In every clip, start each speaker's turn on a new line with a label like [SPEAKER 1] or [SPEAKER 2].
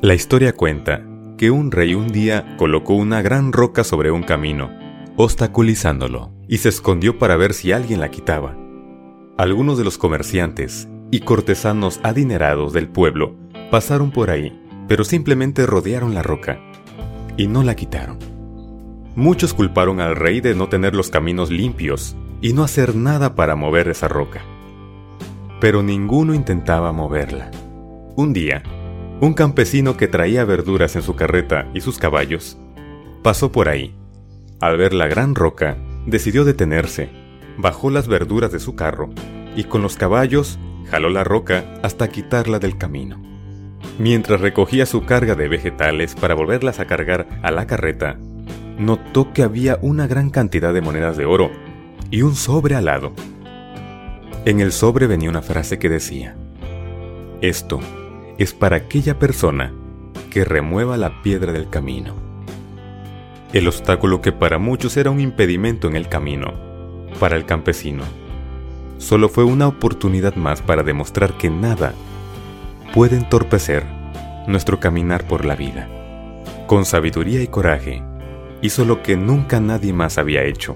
[SPEAKER 1] La historia cuenta que un rey un día colocó una gran roca sobre un camino, obstaculizándolo, y se escondió para ver si alguien la quitaba. Algunos de los comerciantes y cortesanos adinerados del pueblo pasaron por ahí, pero simplemente rodearon la roca y no la quitaron. Muchos culparon al rey de no tener los caminos limpios y no hacer nada para mover esa roca. Pero ninguno intentaba moverla. Un día, un campesino que traía verduras en su carreta y sus caballos pasó por ahí. Al ver la gran roca, decidió detenerse, bajó las verduras de su carro y con los caballos jaló la roca hasta quitarla del camino. Mientras recogía su carga de vegetales para volverlas a cargar a la carreta, notó que había una gran cantidad de monedas de oro y un sobre al lado. En el sobre venía una frase que decía: "Esto es para aquella persona que remueva la piedra del camino". El obstáculo que para muchos era un impedimento en el camino, para el campesino, solo fue una oportunidad más para demostrar que nada puede entorpecer nuestro caminar por la vida. Con sabiduría y coraje, hizo lo que nunca nadie más había hecho.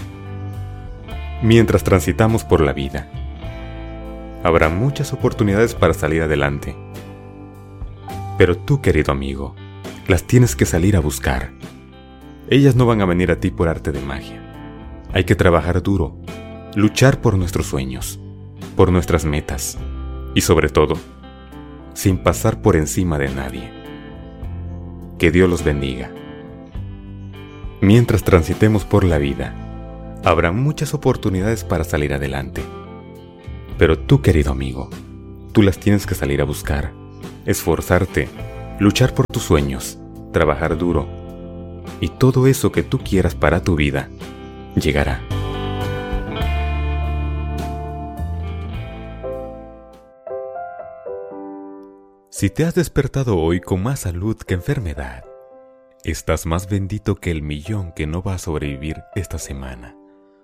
[SPEAKER 1] Mientras transitamos por la vida, habrá muchas oportunidades para salir adelante. Pero tú, querido amigo, las tienes que salir a buscar. Ellas no van a venir a ti por arte de magia. Hay que trabajar duro, luchar por nuestros sueños, por nuestras metas y sobre todo, sin pasar por encima de nadie. Que Dios los bendiga. Mientras transitemos por la vida, habrá muchas oportunidades para salir adelante. Pero tú, querido amigo, tú las tienes que salir a buscar, esforzarte, luchar por tus sueños, trabajar duro, y todo eso que tú quieras para tu vida llegará. Si te has despertado hoy con más salud que enfermedad, estás más bendito que el 1.000.000 que no va a sobrevivir esta semana.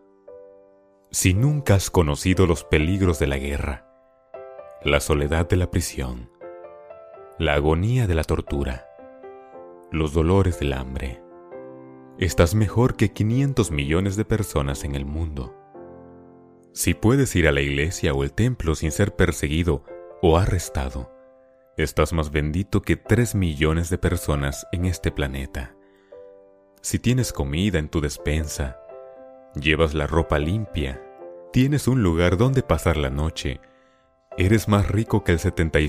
[SPEAKER 1] Si nunca has conocido los peligros de la guerra, la soledad de la prisión, la agonía de la tortura, los dolores del hambre, estás mejor que 500 millones de personas en el mundo. Si puedes ir a la iglesia o el templo sin ser perseguido o arrestado, estás más bendito que 3 millones de personas en este planeta. Si tienes comida en tu despensa, llevas la ropa limpia, tienes un lugar donde pasar la noche, eres más rico que el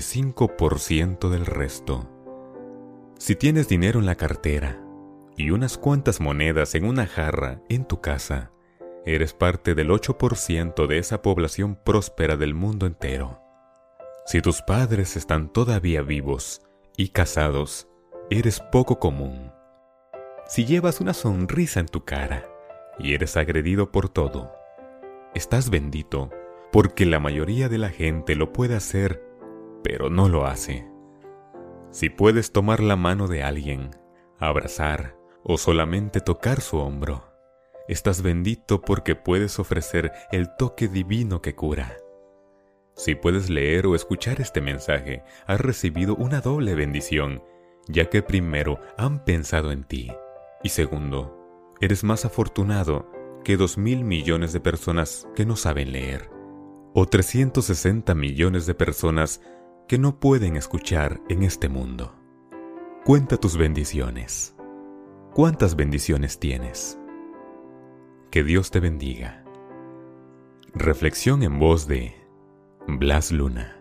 [SPEAKER 1] 75% del resto. Si tienes dinero en la cartera y unas cuantas monedas en una jarra en tu casa, eres parte del 8% de esa población próspera del mundo entero. Si tus padres están todavía vivos y casados, eres poco común. Si llevas una sonrisa en tu cara y eres agredido por todo, estás bendito porque la mayoría de la gente lo puede hacer, pero no lo hace. Si puedes tomar la mano de alguien, abrazar o solamente tocar su hombro, estás bendito porque puedes ofrecer el toque divino que cura. Si puedes leer o escuchar este mensaje, has recibido una doble bendición, ya que primero han pensado en ti, y segundo, eres más afortunado que 2.000 millones de personas que no saben leer, o 360 millones de personas que no pueden escuchar en este mundo. Cuenta tus bendiciones. ¿Cuántas bendiciones tienes? Que Dios te bendiga. Reflexión en voz de Blas Luna.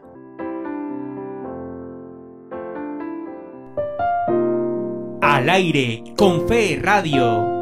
[SPEAKER 2] Al aire con Fe Radio.